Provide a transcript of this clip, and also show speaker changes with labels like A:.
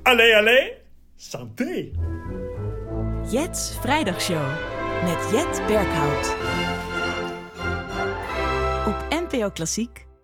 A: Allez, allez, santé!
B: Jet's Vrijdagshow met Jet Berghout. Op NPO Klassiek.